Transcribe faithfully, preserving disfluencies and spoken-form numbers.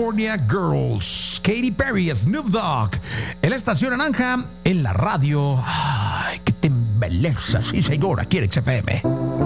California Girls. Katy Perry, Snoop Dogg. En la estación naranja, en la radio. Ay, que te embeleza, sí señora, aquí en X F M.